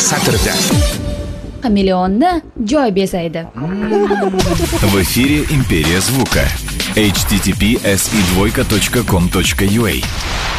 satrida Хамелеonni joy bezaydi. В эфире «Империя звука». http://si2.com.ua